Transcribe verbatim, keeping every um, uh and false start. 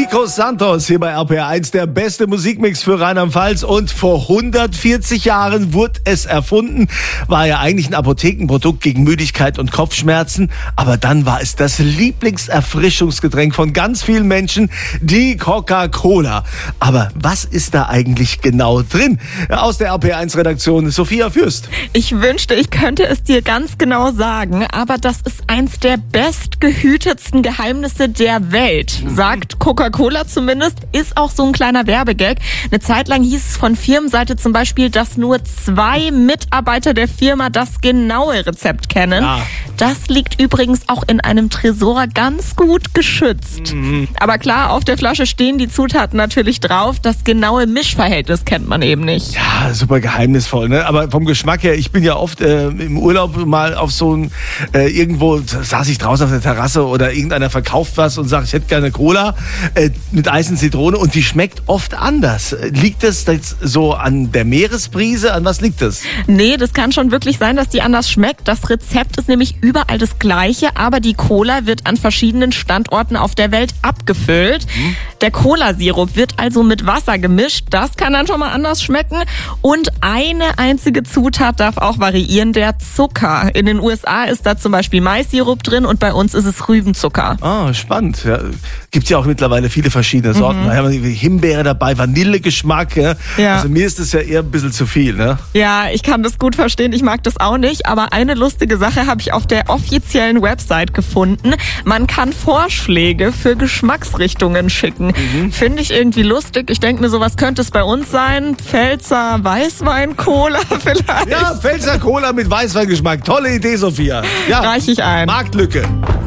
Nico Santos hier bei R P R eins, der beste Musikmix für Rheinland-Pfalz. Und vor hundertvierzig Jahren wurde es erfunden. War ja eigentlich ein Apothekenprodukt gegen Müdigkeit und Kopfschmerzen. Aber dann war es das Lieblingserfrischungsgetränk von ganz vielen Menschen, die Coca-Cola. Aber was ist da eigentlich genau drin? Aus der R P R eins Redaktion, Sophia Fürst. Ich wünschte, ich könnte es dir ganz genau sagen, aber das ist eins der bestgehütetsten Geheimnisse der Welt, sagt Coca-Cola zumindest, ist auch so ein kleiner Werbegag. Eine Zeit lang hieß es von Firmenseite zum Beispiel, dass nur zwei Mitarbeiter der Firma das genaue Rezept kennen. Ja. Das liegt übrigens auch in einem Tresor ganz gut geschützt. Mhm. Aber klar, auf der Flasche stehen die Zutaten natürlich drauf. Das genaue Mischverhältnis kennt man eben nicht. Ja, super geheimnisvoll, ne? Aber vom Geschmack her, ich bin ja oft äh, im Urlaub mal auf so ein, äh, irgendwo saß ich draußen auf der Terrasse oder irgendeiner verkauft was und sagt, ich hätte gerne Cola äh, mit Eis und Zitrone und die schmeckt oft anders. Liegt das jetzt so an der Meeresbrise? An was liegt das? Nee, das kann schon wirklich sein, dass die anders schmeckt. Das Rezept ist nämlich überall das gleiche, aber die Cola wird an verschiedenen Standorten auf der Welt abgefüllt. Hm. Der Cola-Sirup wird also mit Wasser gemischt. Das kann dann schon mal anders schmecken. Und eine einzige Zutat darf auch variieren, der Zucker. In den U S A ist da zum Beispiel Mais-Sirup drin und bei uns ist es Rübenzucker. Ah, spannend. Ja, gibt ja auch mittlerweile viele verschiedene Sorten. Mhm. Da haben wir Himbeere dabei, Vanillegeschmack. Ja. Ja. Also mir ist das ja eher ein bisschen zu viel. Ne? Ja, ich kann das gut verstehen. Ich mag das auch nicht. Aber eine lustige Sache habe ich auf der offiziellen Website gefunden. Man kann Vorschläge für Geschmacksrichtungen schicken. Mhm. Finde ich irgendwie lustig. Ich denke mir, sowas könnte es bei uns sein. Pfälzer Weißwein-Cola vielleicht. Ja, Pfälzer Cola mit Weißweingeschmack. Tolle Idee, Sophia. Ja, reich ich ein. Marktlücke.